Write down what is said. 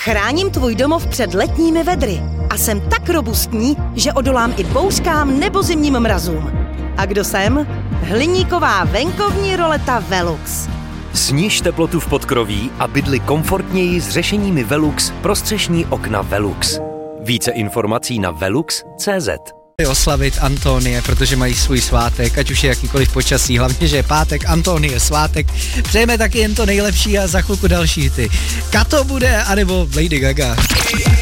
Chráním tvůj domov před letními vedry a jsem tak robustní, že odolám i bouřkám nebo zimním mrazům. A kdo jsem? Hliníková venkovní roleta Velux. Sniž teplotu v podkroví a bydli komfortněji s řešeními Velux pro střešní okna Velux. Více informací na velux.cz. Oslavit Antonie, protože mají svůj svátek, ať už je jakýkoliv počasí, hlavně, že je pátek, Antonie svátek. Přejeme taky jen to nejlepší a za chvilku další hity. Kato bude, anebo Lady Gaga.